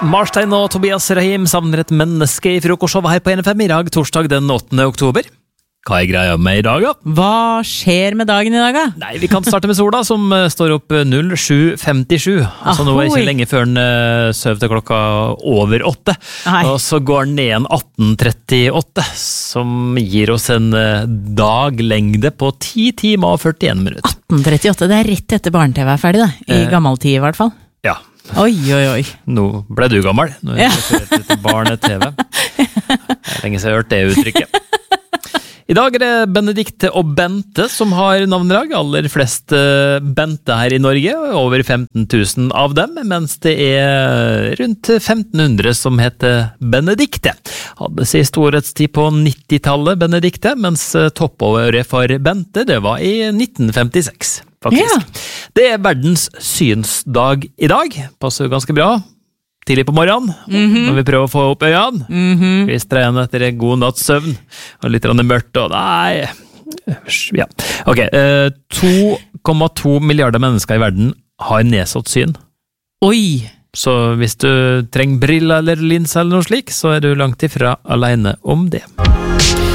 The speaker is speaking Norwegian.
Marstein og Tobias Rahim savner et menneske i frokostshowet her på NFM i dag, torsdag den 8. oktober. Hva er greia med i dag, da? Hva skjer med dagen i dag, da? Nei, vi kan starte med sola, som står opp 07.57. Altså nå er det ikke lenge før den søv til klokka over 8. Nei. Og så går den ned en 18.38, som gir oss en daglengde på 10 timer og 41 minutter. 18.38, det er rett etter barne-TV er ferdig, da. I gammel tid, i hvert fall. Ja. Oi, oi, oi. Nå ble du gammel. Nå er det til barne-TV. Det er lenge siden jeg har hørt det uttrykket. I dag er det Benedikte og Bente som har navnedag. Aller flest Bente her i Norge, over 15 000 av dem, mens det er rundt 1500 som heter Benedikte. Hadde sin storhetstid på 90-tallet, Benedikte, mens toppåret for Bente, det var i 1956. Faktisk. Ja. Det er verdens synsdag i dag. Passer ganske bra. Tidlig på morgenen, når vi prøver å få opp øynene. Vi strener etter en god natts søvn, og litt mørkt, og nei... Ja. Ok, 2,2 milliarder mennesker i verden har nedsatt syn. Oi! Så hvis du trenger briller eller linser eller noe slik, så er du langt ifra alene om det.